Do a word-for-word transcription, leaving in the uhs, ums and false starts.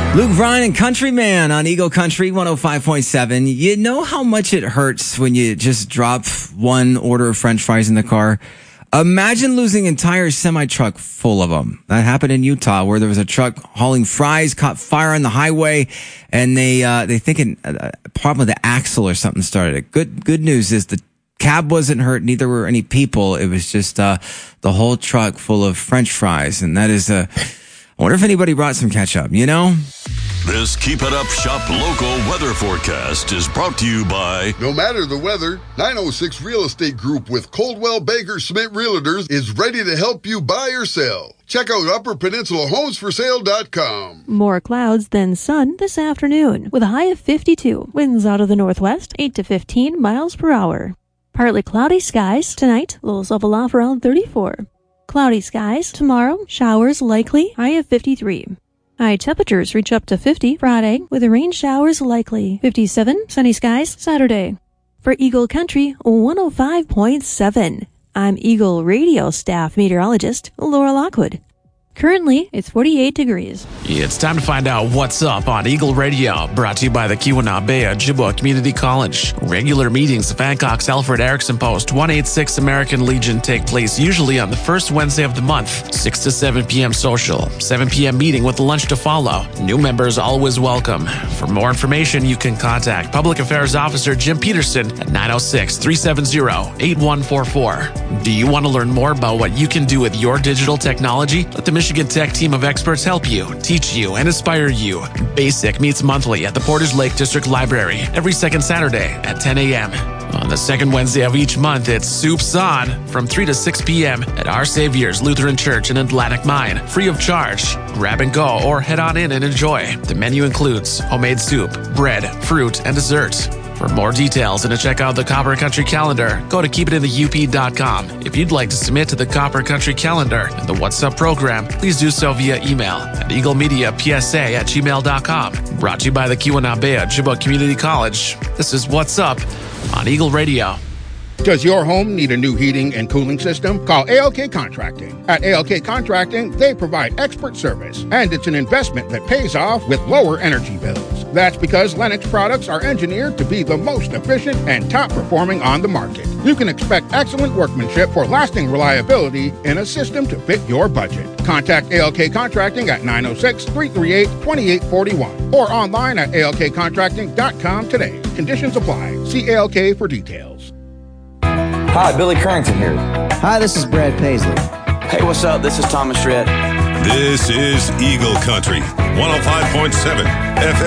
Luke Bryan and Countryman on Eagle Country one oh five point seven. You know how much it hurts when you just drop one order of French fries in the car? Imagine losing an entire semi-truck full of them. That happened in Utah, where there was a truck hauling fries, caught fire on the highway, and they uh, they think a problem with the axle or something started it. Good good news is the cab wasn't hurt, neither were any people. It was just uh, the whole truck full of French fries, and that is a... I wonder if anybody brought some ketchup, you know? This Keep It Up Shop Local weather forecast is brought to you by... No matter the weather, nine oh six Real Estate Group with Coldwell Banker Schmidt Realtors is ready to help you buy or sell. Check out upper peninsula homes for sale dot com. More clouds than sun this afternoon with a high of fifty-two. Winds out of the northwest, eight to fifteen miles per hour. Partly cloudy skies tonight, lows level off around thirty-four. Cloudy skies tomorrow, showers likely, high of fifty-three. High temperatures reach up to fifty Friday, with rain showers likely. fifty-seven, sunny skies Saturday. For Eagle Country one oh five point seven, I'm Eagle Radio staff meteorologist Laura Lockwood. Currently, it's forty-eight degrees. It's time to find out what's up on Eagle Radio, brought to you by the Keweenaw Ojibwa Community College. Regular meetings of Hancock's Alfred Erickson Post one eighty-six American Legion take place usually on the first Wednesday of the month, six to seven p.m. social, seven p.m. meeting with lunch to follow. New members always welcome. For more information, you can contact Public Affairs Officer Jim Peterson at nine oh six, three seven zero, eight one four four. Do you want to learn more about what you can do with your digital technology? Let the Michigan Tech team of experts help you, teach you, and inspire you. BASIC meets monthly at the Portage Lake District Library every second Saturday at ten a.m. On the second Wednesday of each month, it's Soups On from three to six p.m. at Our Savior's Lutheran Church in Atlantic Mine, free of charge. Grab and go or head on in and enjoy. The menu includes homemade soup, bread, fruit, and dessert. For more details and to check out the Copper Country Calendar, go to keep it in the U P dot com. If you'd like to submit to the Copper Country Calendar and the What's Up program, please do so via email at eaglemediapsa at gmail dot com. Brought to you by the Keweenaw Ojibwa Community College. This is What's Up on Eagle Radio. Does your home need a new heating and cooling system? Call A L K Contracting. At A L K Contracting, they provide expert service, and it's an investment that pays off with lower energy bills. That's because Lennox products are engineered to be the most efficient and top performing on the market. You can expect excellent workmanship for lasting reliability in a system to fit your budget. Contact A L K Contracting at nine oh six, three three eight, two eight four one or online at A L K contracting dot com today. Conditions apply. See A L K for details. Hi, Billy Currington here. Hi, this is Brad Paisley. Hey, what's up? This is Thomas Shred. This is Eagle Country one oh five point seven F M.